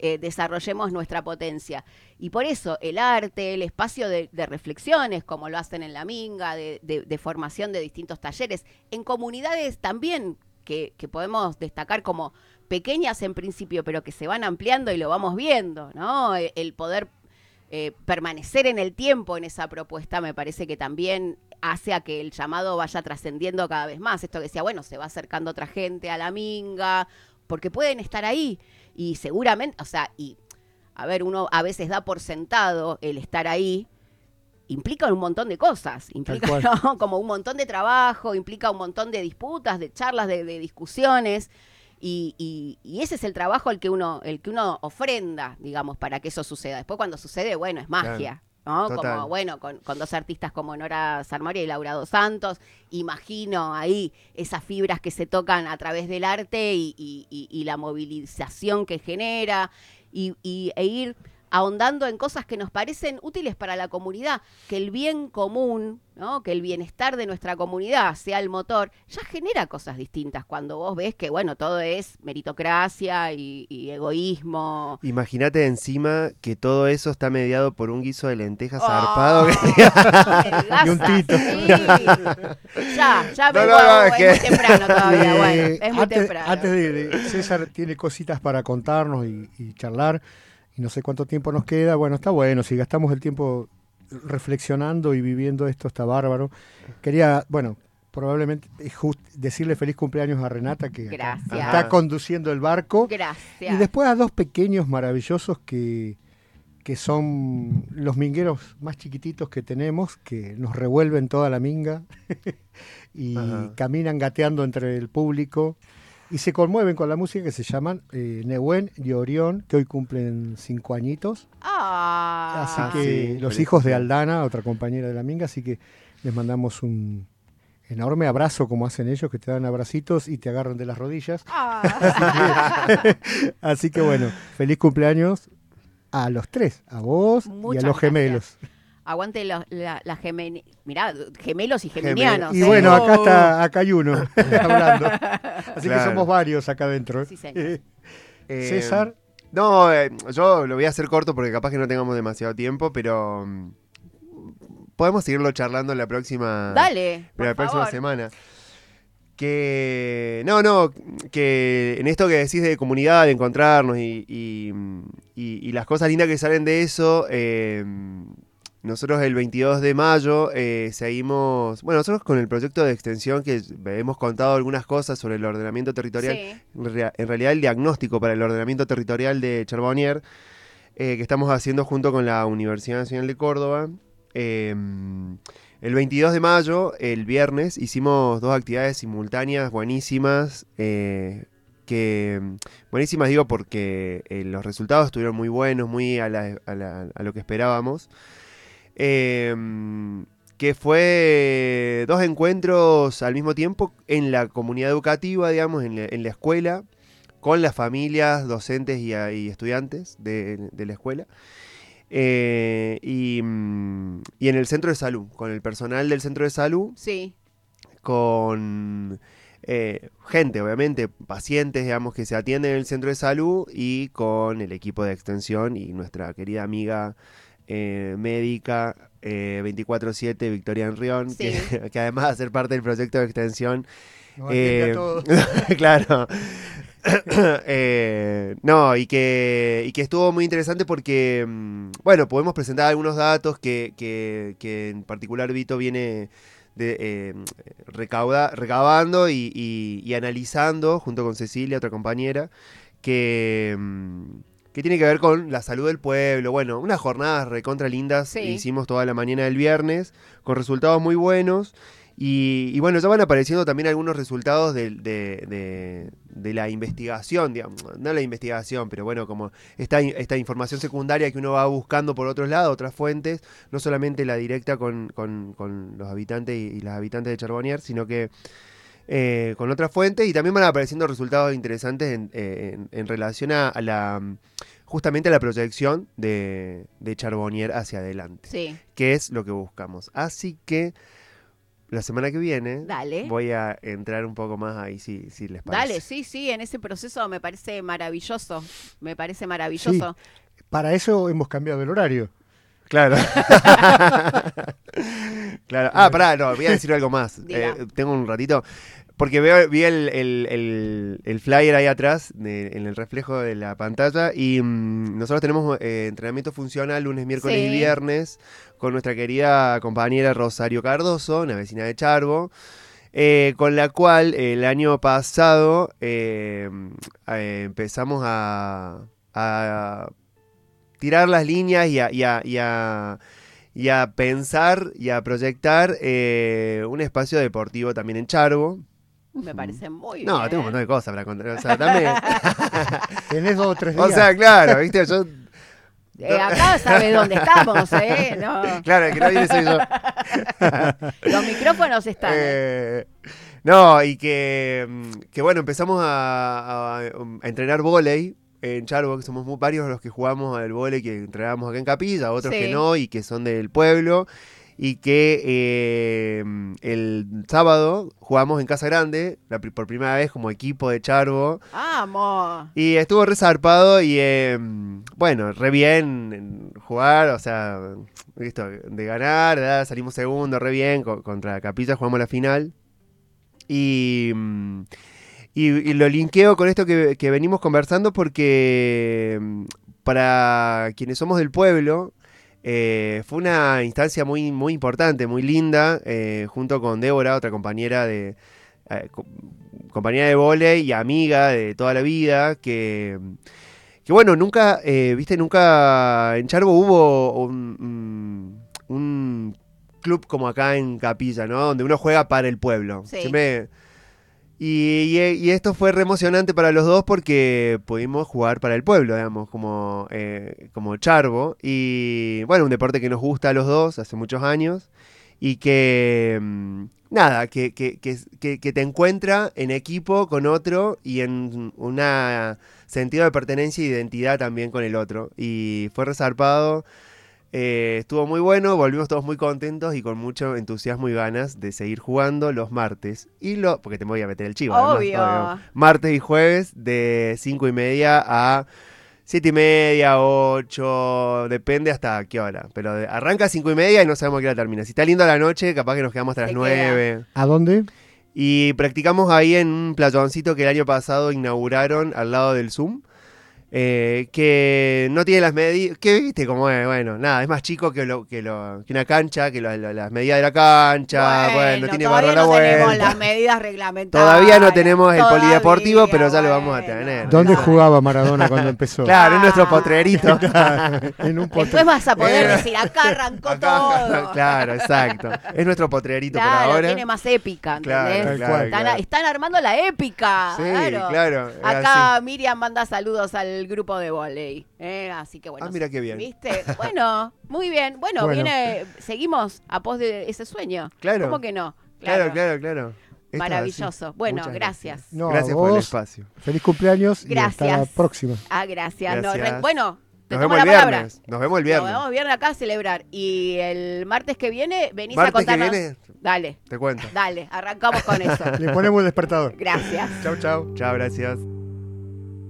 desarrollemos nuestra potencia. Y por eso el arte, el espacio de reflexiones, como lo hacen en La Minga, de formación de distintos talleres, en comunidades también que podemos destacar como pequeñas en principio, pero que se van ampliando y lo vamos viendo, ¿no? El poder permanecer en el tiempo en esa propuesta me parece que también hace a que el llamado vaya trascendiendo cada vez más. Esto que decía, bueno, se va acercando otra gente a La Minga, porque pueden estar ahí y seguramente, o sea, y a ver, uno a veces da por sentado el estar ahí, implica un montón de cosas, implica, ¿no? Como un montón de trabajo, implica un montón de disputas, de charlas, de discusiones. Y ese es el trabajo el que uno ofrenda, digamos, para que eso suceda. Después cuando sucede, bueno, es magia. Claro. ¿No? Como, bueno, con dos artistas como Nora Sarmaria y Laura Dos Santos, imagino ahí esas fibras que se tocan a través del arte y la movilización que genera, e ir ahondando en cosas que nos parecen útiles para la comunidad, que el bien común, ¿no? Que el bienestar de nuestra comunidad sea el motor, ya genera cosas distintas cuando vos ves que, bueno, todo es meritocracia y egoísmo. Imagínate encima que todo eso está mediado por un guiso de lentejas Oh, zarpado. Y un tito. Sí. Ya vengo, es muy temprano todavía, bueno, es muy temprano. Antes de César tiene cositas para contarnos y charlar. Y no sé cuánto tiempo nos queda. Bueno, está bueno. Si gastamos el tiempo reflexionando y viviendo esto, está bárbaro. Quería, bueno, probablemente decirle feliz cumpleaños a Renata, que está conduciendo el barco. Gracias. Y después a dos pequeños maravillosos que son los mingueros más chiquititos que tenemos, que nos revuelven toda la minga y caminan gateando entre el público. Y se conmueven con la música, que se llaman Nehuen y Orión, que hoy cumplen 5 añitos. Así que los hijos de Aldana, otra compañera de la Minga, así que les mandamos un enorme abrazo, como hacen ellos, que te dan abracitos y te agarran de las rodillas. Así que bueno, feliz cumpleaños a los tres, a vos y a los gemelos. Aguante mirá, gemelos y geminianos. Y bueno, acá hay uno hablando. Así que somos varios acá adentro. Sí, señor. César. No, yo lo voy a hacer corto porque capaz que no tengamos demasiado tiempo, pero podemos seguirlo charlando la próxima. Dale, la próxima semana. Que en esto que decís de comunidad, de encontrarnos y las cosas lindas que salen de eso. Nosotros el 22 de mayo seguimos, bueno, nosotros con el proyecto de extensión que hemos contado algunas cosas sobre el ordenamiento territorial, sí. En realidad el diagnóstico para el ordenamiento territorial de Charbonnier, que estamos haciendo junto con la Universidad Nacional de Córdoba. El 22 de mayo, el viernes, hicimos 2 actividades simultáneas buenísimas, buenísimas digo porque los resultados estuvieron muy buenos, muy a lo que esperábamos. Que fue 2 encuentros al mismo tiempo en la comunidad educativa, digamos, en la escuela, con las familias, docentes y estudiantes de la escuela, y en el centro de salud, con el personal del centro de salud, sí. Con gente, obviamente, pacientes, digamos, que se atienden en el centro de salud, y con el equipo de extensión y nuestra querida amiga médica 24/7 Victoria Enrión, sí. que además de ser parte del proyecto de extensión claro y que estuvo muy interesante porque bueno, podemos presentar algunos datos que en particular Vito viene recabando y analizando junto con Cecilia, otra compañera, que tiene que ver con la salud del pueblo. Bueno, unas jornadas recontra lindas, sí. Hicimos toda la mañana del viernes, con resultados muy buenos. Y bueno, ya van apareciendo también algunos resultados de la investigación, digamos, no la investigación, pero bueno, como esta información secundaria que uno va buscando por otros lados, otras fuentes, no solamente la directa con los habitantes y las habitantes de Charbonnier, sino que con otras fuentes, y también van apareciendo resultados interesantes en relación justamente a la proyección de Charbonnier hacia adelante, sí. que es lo que buscamos. Así que la semana que viene Dale. voy a entrar un poco más ahí, si les parece. Dale, sí, en ese proceso me parece maravilloso. Sí, para eso hemos cambiado el horario. Claro. Claro. Pará, no, voy a decir algo más. Tengo un ratito. Porque vi el flyer ahí atrás, en el reflejo de la pantalla, y nosotros tenemos entrenamiento funcional lunes, miércoles y viernes con nuestra querida compañera Rosario Cardoso, una vecina de Charbo, con la cual el año pasado empezamos a tirar las líneas y a pensar y a proyectar un espacio deportivo también en Charbo. Me parece muy bien. No, tengo un montón de cosas para contar. O sea, también. Tenés 2 o 3 días. O sea, claro, viste, yo. Acá sabes dónde estamos, ¿eh? No. Claro, el que no viene soy yo. Los micrófonos están. No, y que bueno, empezamos a entrenar vóley en Charbo, que somos varios los que jugamos al vóley, que entrenamos acá en Capilla, otros que no, y que son del pueblo. Y que el sábado jugamos en Casa Grande, por primera vez como equipo de Charbo. ¡Vamos! Y estuvo re zarpado y, bueno, re bien en jugar, o sea, esto, de ganar, ¿verdad? Salimos segundo, re bien, contra Capilla jugamos la final. Y lo linkeo con esto que venimos conversando porque para quienes somos del pueblo, fue una instancia muy, muy importante, muy linda, junto con Débora, otra compañera de vóley y amiga de toda la vida, que bueno, nunca en Charbo hubo un club como acá en Capilla, ¿no? Donde uno juega para el pueblo. Sí. Siempre. Y esto fue re emocionante para los dos porque pudimos jugar para el pueblo, digamos, como Charbo. Y bueno, un deporte que nos gusta a los dos hace muchos años y que, nada, que te encuentra en equipo con otro y en un sentido de pertenencia e identidad también con el otro. Y fue resarpado. Estuvo muy bueno, volvimos todos muy contentos y con mucho entusiasmo y ganas de seguir jugando los martes. Porque te voy a meter el chivo, Obvio. Además. Martes y jueves de 5:30 a 7:30, 8, depende hasta qué hora. Pero arranca a 5:30 y no sabemos a qué hora termina. Si está linda la noche, capaz que nos quedamos hasta las 9. ¿A dónde? Y practicamos ahí en un playoncito que el año pasado inauguraron al lado del Zoom. Que no tiene las medidas, que viste como es, bueno, nada, es más chico que una cancha, que las medidas de la cancha, bueno, tiene barra a la vuelta. Todavía no tenemos las medidas reglamentarias. Todavía no tenemos el polideportivo, pero ya lo vamos a tener. ¿Dónde jugaba Maradona cuando empezó? Claro, en nuestro potrerito. En un Después vas a poder decir, acá arrancó todo. Claro, exacto. Es nuestro potrerito por Claro, ahora. tiene más épica, ¿entendés? Claro. Están armando la épica. Sí, claro. Acá así. Miriam manda saludos al grupo de vóley. Así que bueno. Mira qué bien. ¿Viste? Bueno, muy bien. Bueno, seguimos a pos de ese sueño. Claro. ¿Cómo que no? Claro. Maravilloso. Bueno, Muchas gracias. No, gracias por el espacio. Feliz cumpleaños Gracias. y hasta la próxima. Gracias. Gracias. Bueno, te Nos tomo vemos la el palabra. viernes. Nos vemos el viernes. Nos vemos viernes acá a celebrar. Y el martes que viene venís a Martes contarnos. que viene, Dale. te cuento. Dale, arrancamos con eso. Le ponemos el despertador. Gracias. Chau. Chao, gracias.